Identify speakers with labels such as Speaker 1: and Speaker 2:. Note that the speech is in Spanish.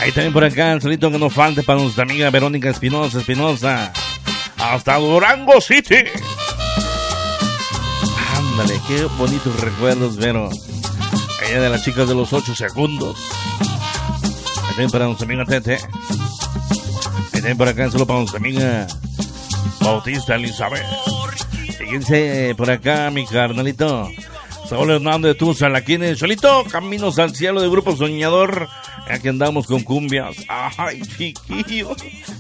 Speaker 1: Ahí también por acá el solito que no falte para nuestra amiga Verónica Espinosa. Hasta Durango City. Ándale, qué bonitos recuerdos, Vero. Ella de las chicas de los 8 segundos. Ahí también para nuestra amiga Tete. Ahí también por acá solo para nuestra amiga Bautista Elizabeth. Fíjense por acá mi carnalito Saúl Hernández de Tucson, aquí en el solito Caminos al Cielo de Grupo Soñador. Aquí andamos con cumbias. Ay, chiquillo.